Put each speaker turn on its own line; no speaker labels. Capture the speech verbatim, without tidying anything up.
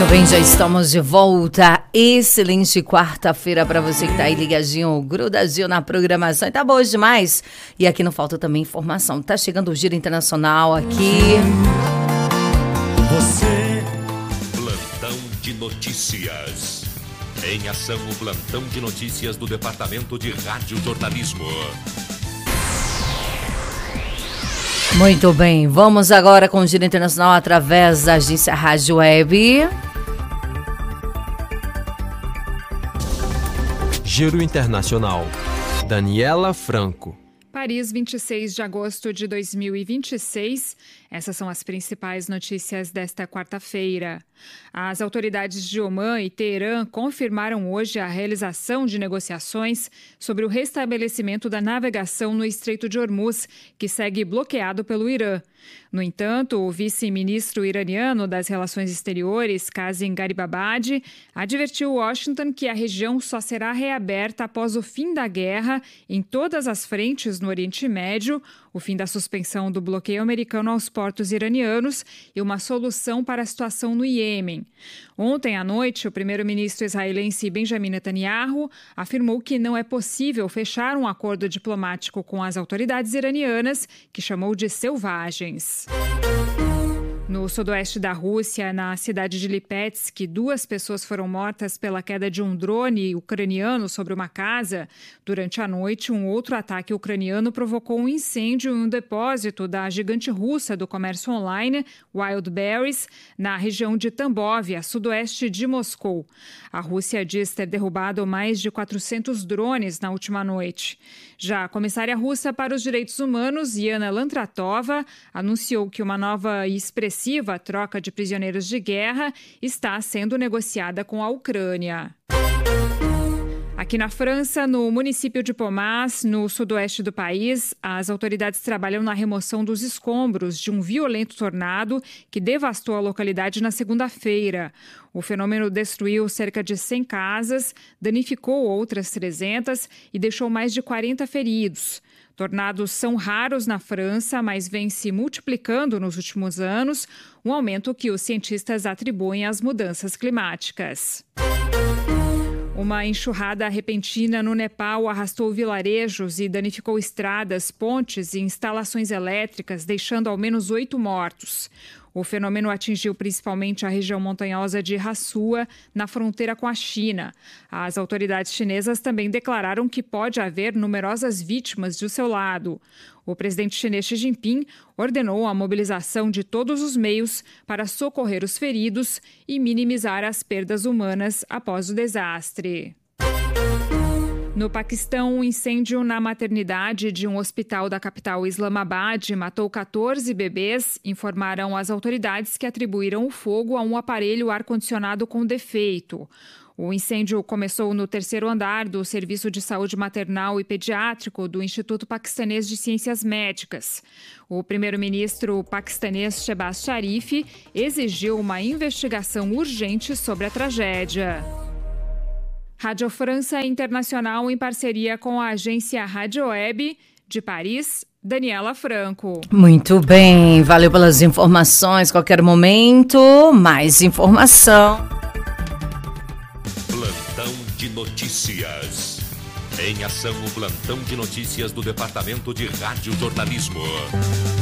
Muito bem, já estamos de volta. Excelente quarta-feira para você que tá aí ligadinho, grudadinho na programação. E tá boa demais. E aqui não falta também informação. Tá chegando o Giro Internacional aqui.
Você, plantão de notícias. Em ação, o plantão de notícias do Departamento de Rádio Jornalismo.
Muito bem, vamos agora com o Giro Internacional através da agência Rádio Web.
Giro Internacional. Daniela Franco.
Paris, vinte e seis de agosto de dois mil e vinte e seis. Essas são as principais notícias desta quarta-feira. As autoridades de Omã e Teherã confirmaram hoje a realização de negociações sobre o restabelecimento da navegação no Estreito de Hormuz, que segue bloqueado pelo Irã. No entanto, o vice-ministro iraniano das Relações Exteriores, Qasim Garibabadi, advertiu Washington que a região só será reaberta após o fim da guerra em todas as frentes no Oriente Médio, o fim da suspensão do bloqueio americano aos portos iranianos e uma solução para a situação no Iêmen. Ontem à noite, o primeiro-ministro israelense Benjamin Netanyahu afirmou que não é possível fechar um acordo diplomático com as autoridades iranianas, que chamou de selvagens. No sudoeste da Rússia, na cidade de Lipetsk, duas pessoas foram mortas pela queda de um drone ucraniano sobre uma casa. Durante a noite, um outro ataque ucraniano provocou um incêndio em um depósito da gigante russa do comércio online, Wildberries, na região de Tambov, a sudoeste de Moscou. A Rússia diz ter derrubado mais de quatrocentos drones na última noite. Já a comissária russa para os direitos humanos, Yana Lantratova, anunciou que uma nova e expressiva A troca de prisioneiros de guerra está sendo negociada com a Ucrânia. Aqui na França, no município de Pomace, no sudoeste do país, as autoridades trabalham na remoção dos escombros de um violento tornado que devastou a localidade na segunda-feira. O fenômeno destruiu cerca de cem casas, danificou outras trezentas e deixou mais de quarenta feridos. Tornados são raros na França, mas vêm se multiplicando nos últimos anos, um aumento que os cientistas atribuem às mudanças climáticas. Uma enxurrada repentina no Nepal arrastou vilarejos e danificou estradas, pontes e instalações elétricas, deixando ao menos oito mortos. O fenômeno atingiu principalmente a região montanhosa de Hassua, na fronteira com a China. As autoridades chinesas também declararam que pode haver numerosas vítimas do seu lado. O presidente chinês Xi Jinping ordenou a mobilização de todos os meios para socorrer os feridos e minimizar as perdas humanas após o desastre. No Paquistão, um incêndio na maternidade de um hospital da capital Islamabad matou quatorze bebês, informaram as autoridades que atribuíram o fogo a um aparelho ar-condicionado com defeito. O incêndio começou no terceiro andar do Serviço de Saúde Maternal e Pediátrico do Instituto Paquistanês de Ciências Médicas. O primeiro-ministro paquistanês Shehbaz Sharif exigiu uma investigação urgente sobre a tragédia. Rádio França Internacional, em parceria com a agência Rádio Web de Paris, Daniela Franco.
Muito bem, valeu pelas informações. Qualquer momento, mais informação.
Plantão de notícias. Em ação, o plantão de notícias do Departamento de Rádio Jornalismo.